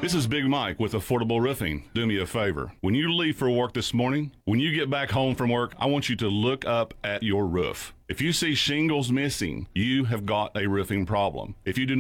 This is Big Mike with Affordable Roofing. Do me a favor. When you leave for work this morning, when you get back home from work, I want you to look up at your roof. If you see shingles missing, you have got a roofing problem. If you do